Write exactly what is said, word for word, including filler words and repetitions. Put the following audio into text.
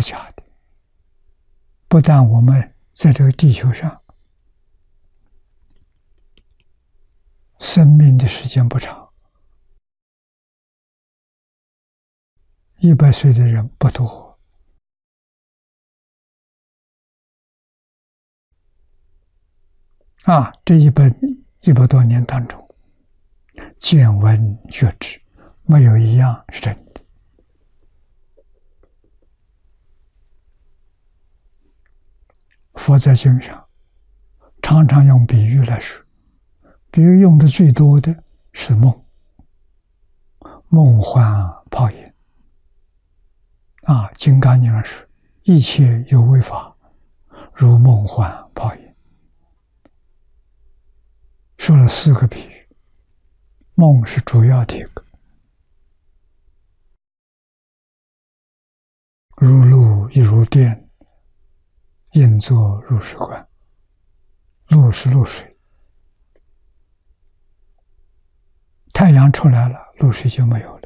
假的。不但我们在这个地球上生命的时间不长，一百岁的人不多，啊，这一百一百多年当中，见闻觉知，没有一样是真的。佛在经上常常用比喻来说，比喻用的最多的是梦，梦幻泡影。啊，《金刚经》上说，一切有为法，如梦幻泡影。说了四个比喻，梦是主要的一个，如露亦如电，应作如是观。露是露水，太阳出来了，露水就没有了。